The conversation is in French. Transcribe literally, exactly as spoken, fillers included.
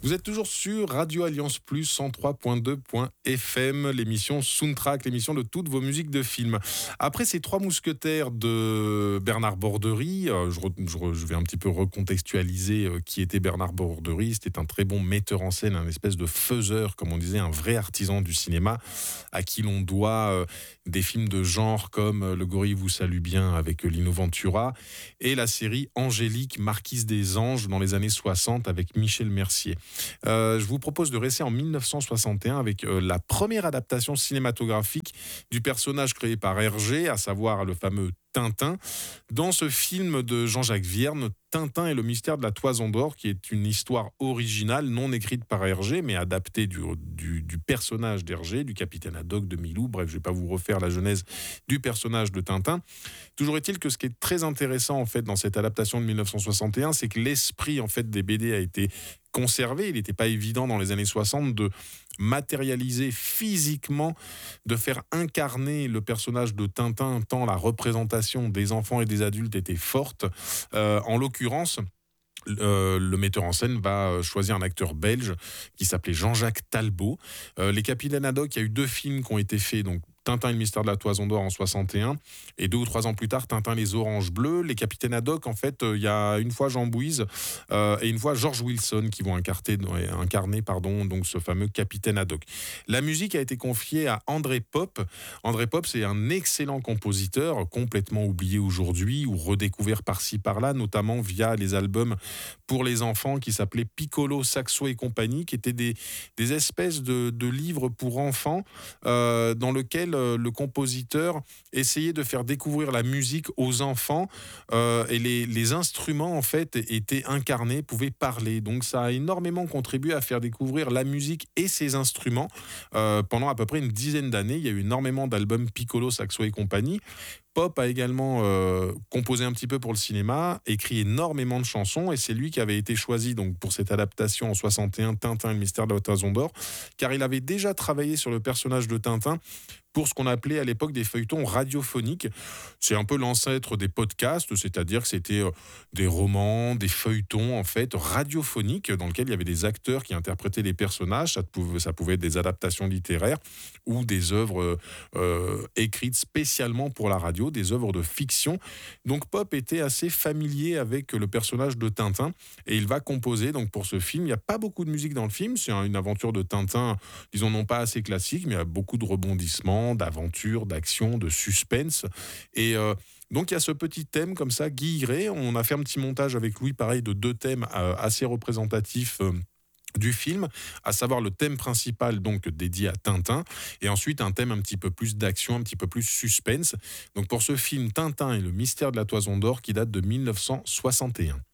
Vous êtes toujours sur Radio Alliance Plus cent trois virgule deux F M, l'émission Soundtrack, l'émission de toutes vos musiques de films. Après ces trois mousquetaires de Bernard Borderie, euh, je, re, je, re, je vais un petit peu recontextualiser euh, qui était Bernard Borderie. C'était un très bon metteur en scène, un espèce de faiseur, comme on disait, un vrai artisan du cinéma, à qui l'on doit euh, des films de genre comme euh, Le Gorille vous salue bien avec euh, Lino Ventura et la série Angélique, Marquise des Anges dans les années soixante avec Michel Mercier. Euh, je vous propose de rester en dix-neuf cent soixante et un avec euh, la première adaptation cinématographique du personnage créé par Hergé, à savoir le fameux Tintin. Dans ce film de Jean-Jacques Vierne, Tintin et le mystère de la Toison d'Or, qui est une histoire originale, non écrite par Hergé, mais adaptée du, du, du personnage d'Hergé, du capitaine Haddock de Milou. Bref, je ne vais pas vous refaire la genèse du personnage de Tintin. Toujours est-il que ce qui est très intéressant en fait dans cette adaptation de dix-neuf cent soixante et un, c'est que l'esprit en fait des B D a été conservé. Il n'était pas évident dans les années soixante de matérialiser physiquement, de faire incarner le personnage de Tintin tant la représentation des enfants et des adultes était forte. Euh, en l'occurrence, Euh, le metteur en scène va choisir un acteur belge qui s'appelait Jean-Jacques Talbot. Euh, les Capitaines Haddock, il y a eu deux films qui ont été faits, donc Tintin et le mystère de la Toison d'Or en soixante et un, et deux ou trois ans plus tard, Tintin les Oranges Bleues. Les Capitaines Haddock, en fait, il euh, y a une fois Jean Bouise euh, et une fois George Wilson qui vont incarner, incarner pardon, donc ce fameux Capitaine Haddock. La musique a été confiée à André Pop. André Pop, c'est un excellent compositeur, complètement oublié aujourd'hui ou redécouvert par-ci par-là, notamment via les albums pour les enfants qui s'appelaient Piccolo, Saxo et compagnie, qui étaient des, des espèces de, de livres pour enfants euh, dans lesquels euh, le compositeur essayait de faire découvrir la musique aux enfants euh, et les, les instruments en fait étaient incarnés, pouvaient parler. Donc ça a énormément contribué à faire découvrir la musique et ses instruments euh, pendant à peu près une dizaine d'années. Il y a eu énormément d'albums Piccolo, Saxo et compagnie. Pop a également euh, composé un petit peu pour le cinéma, écrit énormément de chansons, et c'est lui qui avait été choisi donc pour cette adaptation en soixante et un, Tintin et le mystère de la Toison d'Or, car il avait déjà travaillé sur le personnage de Tintin pour ce qu'on appelait à l'époque des feuilletons radiophoniques. C'est un peu l'ancêtre des podcasts, c'est-à-dire que c'était des romans, des feuilletons en fait radiophoniques dans lesquels il y avait des acteurs qui interprétaient les personnages. Ça pouvait, ça pouvait être des adaptations littéraires ou des œuvres euh, écrites spécialement pour la radio, des œuvres de fiction. Donc Pop était assez familier avec le personnage de Tintin et il va composer donc pour ce film. Il n'y a pas beaucoup de musique dans le film, c'est une aventure de Tintin, disons non pas assez classique, mais il y a beaucoup de rebondissements, d'aventure, d'action, de suspense. Et euh, donc il y a ce petit thème comme ça, guilleret. On a fait un petit montage avec Louis, pareil, de deux thèmes euh, assez représentatifs euh, du film, à savoir le thème principal donc dédié à Tintin et ensuite un thème un petit peu plus d'action, un petit peu plus suspense. Donc pour ce film Tintin et le mystère de la Toison d'Or qui date de dix-neuf cent soixante et un.